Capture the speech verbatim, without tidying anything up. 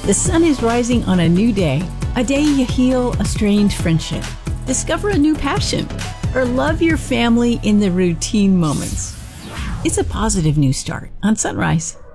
The sun is rising on a new day, a day you heal a strained friendship, discover a new passion, or love your family in the routine moments. It's a positive new start on Sunrise.